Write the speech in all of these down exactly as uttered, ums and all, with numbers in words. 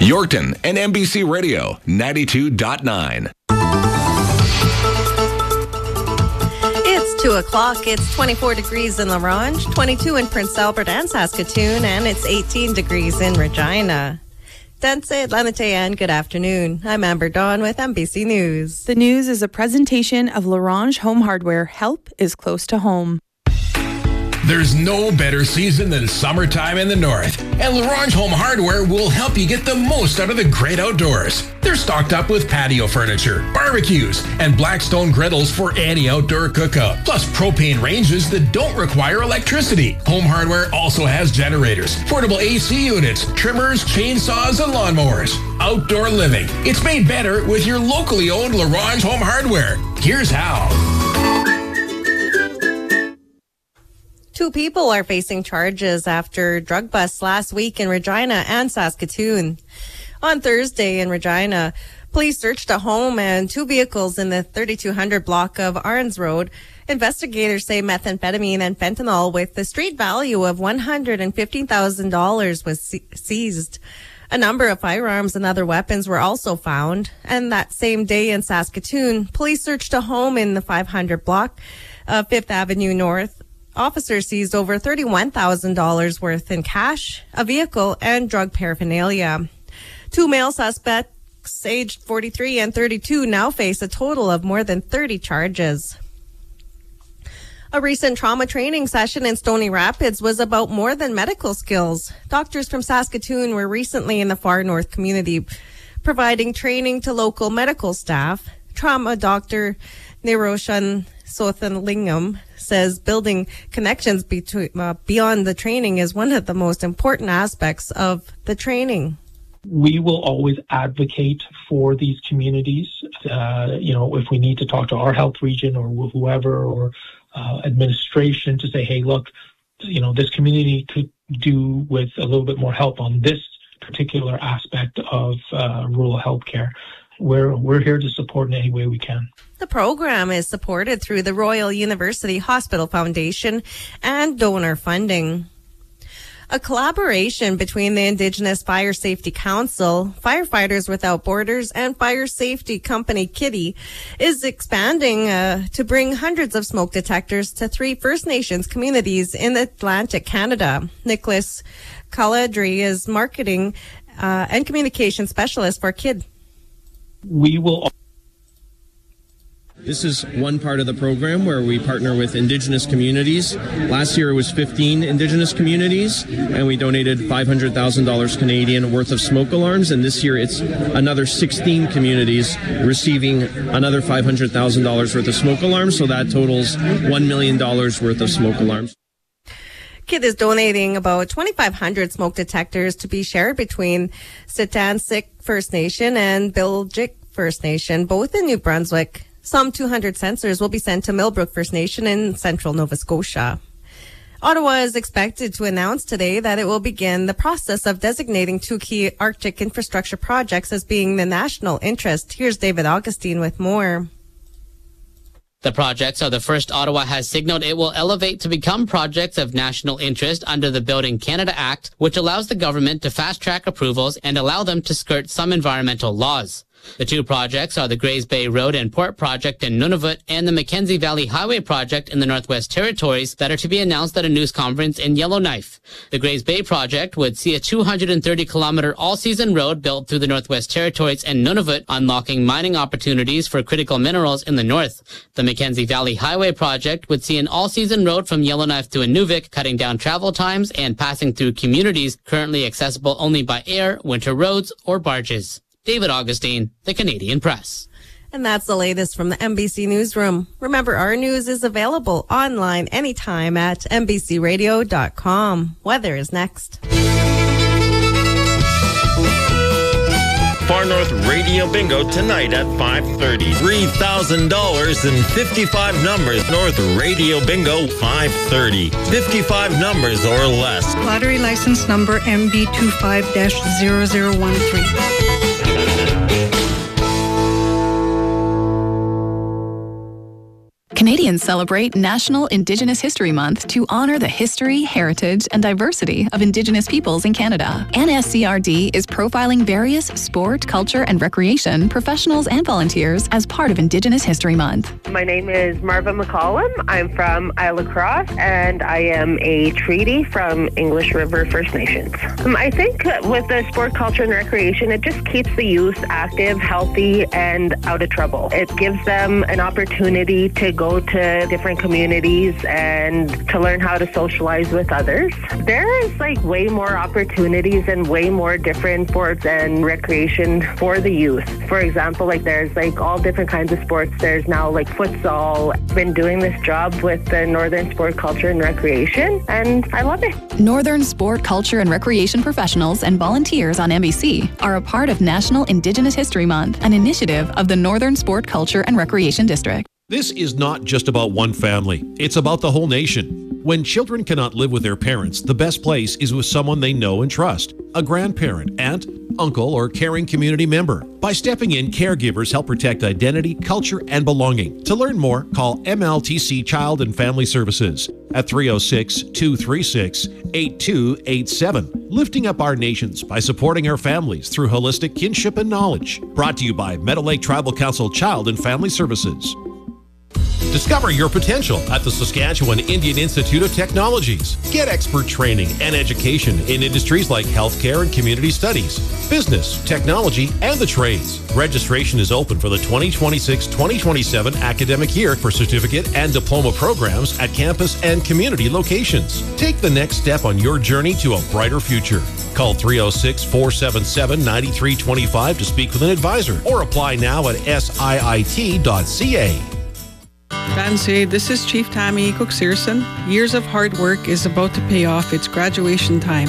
Yorkton and N B C Radio ninety-two point nine. It's two o'clock. It's twenty-four degrees in La Ronge, twenty-two in Prince Albert and Saskatoon, and it's eighteen degrees in Regina. That's it, Lanate, and good afternoon. I'm Amber Dawn with N B C News. The news is a presentation of La Ronge Home Hardware. Help is close to home. There's no better season than summertime in the north, and La Ronge Home Hardware will help you get the most out of the great outdoors. They're stocked up with patio furniture, barbecues, and Blackstone griddles for any outdoor cookout, plus propane ranges that don't require electricity. Home Hardware also has generators, portable A C units, trimmers, chainsaws, and lawnmowers. Outdoor living. It's made better with your locally owned La Ronge Home Hardware. Here's how. Two people are facing charges after drug busts last week in Regina and Saskatoon. On Thursday in Regina, police searched a home and two vehicles in the thirty-two hundred block of Arns Road. Investigators say methamphetamine and fentanyl with a street value of one hundred fifteen thousand dollars was se- seized. A number of firearms and other weapons were also found. And that same day in Saskatoon, police searched a home in the five hundred block of Fifth Avenue North. Officers seized over thirty-one thousand dollars worth in cash, a vehicle, and drug paraphernalia. Two male suspects, aged forty-three and thirty-two, now face a total of more than thirty charges. A recent trauma training session in Stony Rapids was about more than medical skills. Doctors from Saskatoon were recently in the far north community providing training to local medical staff. Trauma doctor Niroshan Sothanlingam says building connections between, uh, beyond the training is one of the most important aspects of the training. We will always advocate for these communities. Uh, you know, if we need to talk to our health region or whoever or uh, administration to say, hey, look, you know, this community could do with a little bit more help on this particular aspect of uh, rural healthcare. We're, we're here to support in any way we can. The program is supported through the Royal University Hospital Foundation and donor funding. A collaboration between the Indigenous Fire Safety Council, Firefighters Without Borders, and fire safety company Kitty is expanding uh, to bring hundreds of smoke detectors to three First Nations communities in Atlantic Canada. Nicholas Caladri is marketing uh, and communication specialist for K I D. We will. This is one part of the program where we partner with Indigenous communities. Last year it was fifteen Indigenous communities, and we donated five hundred thousand dollars Canadian worth of smoke alarms. And this year it's another sixteen communities receiving another five hundred thousand dollars worth of smoke alarms. So that totals one million dollars worth of smoke alarms. K I D is donating about twenty-five hundred smoke detectors to be shared between Sitansik First Nation and Biljik First Nation, both in New Brunswick. Some two hundred sensors will be sent to Millbrook First Nation in central Nova Scotia. Ottawa is expected to announce today that it will begin the process of designating two key Arctic infrastructure projects as being the national interest. Here's David Augustine with more. The projects are the first Ottawa has signaled it will elevate to become projects of national interest under the Building Canada Act, which allows the government to fast-track approvals and allow them to skirt some environmental laws. The two projects are the Grays Bay Road and Port Project in Nunavut and the Mackenzie Valley Highway Project in the Northwest Territories that are to be announced at a news conference in Yellowknife. The Grays Bay Project would see a two hundred thirty kilometer all-season road built through the Northwest Territories and Nunavut, unlocking mining opportunities for critical minerals in the north. The Mackenzie Valley Highway Project would see an all-season road from Yellowknife to Inuvik, cutting down travel times and passing through communities currently accessible only by air, winter roads, or barges. David Augustine, The Canadian Press. And that's the latest from the N B C Newsroom. Remember, our news is available online anytime at N B C radio dot com. Weather is next. Far North Radio Bingo tonight at five thirty. three thousand dollars and fifty-five numbers. North Radio Bingo, five thirty. fifty-five numbers or less. Lottery license number M B two five dash zero zero one three. Canadians celebrate National Indigenous History Month to honor the history, heritage, and diversity of Indigenous peoples in Canada. N S C R D is profiling various sport, culture, and recreation professionals and volunteers as part of Indigenous History Month. My name is Marva McCollum. I'm from Isle La Crosse, and I am a treaty from English River First Nations. Um, I think with the sport, culture, and recreation, it just keeps the youth active, healthy, and out of trouble. It gives them an opportunity to go to different communities and to learn how to socialize with others. There is like way more opportunities and way more different sports and recreation for the youth. For example, like there's like all different kinds of sports. There's now like futsal. I've been doing this job with the Northern Sport, Culture, and Recreation, and I love it. Northern Sport, Culture, and Recreation professionals and volunteers on N B C are a part of National Indigenous History Month, an initiative of the Northern Sport, Culture, and Recreation District. This is not just about one family. It's about the whole nation. When children cannot live with their parents, the best place is with someone they know and trust. A grandparent, aunt, uncle, or caring community member. By stepping in, caregivers help protect identity, culture, and belonging. To learn more, call M L T C Child and Family Services at three oh six, two three six, eight two eight seven. Lifting up our nations by supporting our families through holistic kinship and knowledge. Brought to you by Meadow Lake Tribal Council Child and Family Services. Discover your potential at the Saskatchewan Indian Institute of Technologies. Get expert training and education in industries like healthcare and community studies, business, technology, and the trades. Registration is open for the twenty twenty-six twenty twenty-seven academic year for certificate and diploma programs at campus and community locations. Take the next step on your journey to a brighter future. Call three oh six, four seven seven, nine three two five to speak with an advisor or apply now at S I I T dot C A. Dancy, this is Chief Tammy Cook-Searson. Years of hard work is about to pay off. It's graduation time.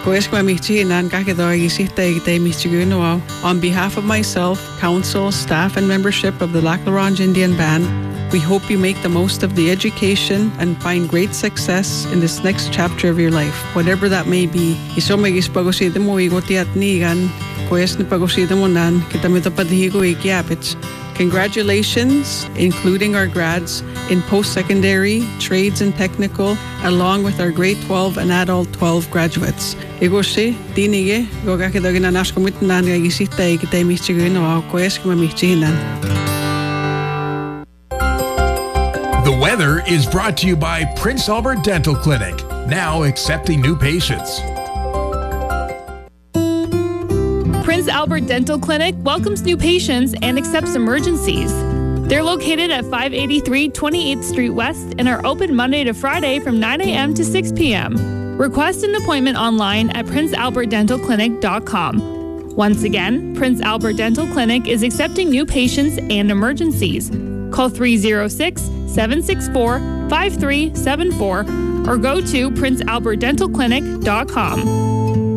On behalf of myself, council, staff, and membership of the Lac La Ronge Indian Band, we hope you make the most of the education and find great success in this next chapter of your life, whatever that may be. Iso magispagosida mo igoti at nigan, koes ni pagosida mo nan, kita mito padhigo ikiapits. Congratulations, including our grads in post-secondary, trades and technical, along with our grade twelve and adult twelve graduates. Igoshi, dinige, gogakidogina nashkomitnan gagisita ikite michigino koes kumamichinan. The weather is brought to you by Prince Albert Dental Clinic, now accepting new patients. Prince Albert Dental Clinic welcomes new patients and accepts emergencies. They're located at five eighty-three twenty-eighth Street West and are open Monday to Friday from nine a.m. to six p.m. Request an appointment online at prince albert dental clinic dot com. Once again, Prince Albert Dental Clinic is accepting new patients and emergencies. Call three oh six, seven six four, five three seven four or go to prince albert dental clinic dot com.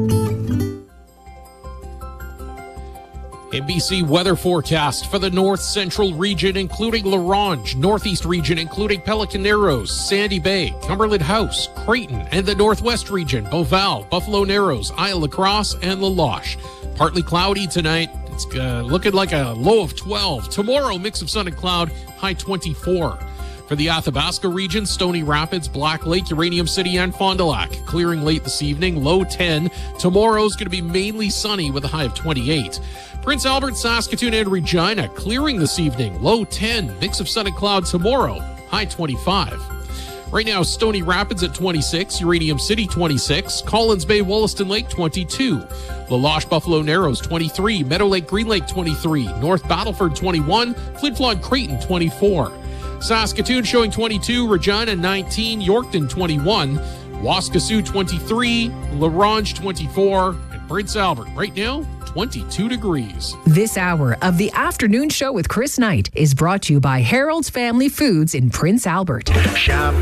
N B C weather forecast for the north central region, including La Ronge, northeast region, including Pelican Narrows, Sandy Bay, Cumberland House, Creighton, and the northwest region, Beauval, Buffalo Narrows, Isle La Crosse, and La Loche. Partly cloudy tonight. It's uh, looking like a low of twelve. Tomorrow, mix of sun and cloud, high twenty-four. For the Athabasca region, Stony Rapids, Black Lake, Uranium City, and Fond du Lac. Clearing late this evening, low ten. Tomorrow's going to be mainly sunny with a high of twenty-eight. Prince Albert, Saskatoon, and Regina clearing this evening, low ten. Mix of sun and cloud tomorrow, high twenty-five. Right now, Stony Rapids at twenty-six, Uranium City twenty-six, Collins Bay, Wollaston Lake twenty-two, La Loche, Buffalo Narrows twenty-three, Meadow Lake, Green Lake twenty-three, North Battleford twenty-one, Flin Flon, Creighton twenty-four. Saskatoon showing twenty-two, Regina nineteen, Yorkton twenty-one, Waskesiu twenty-three, La Ronge twenty-four, and Prince Albert right now twenty-two degrees. This hour of the afternoon show with Chris Knight is brought to you by Harold's Family Foods in Prince Albert. Shop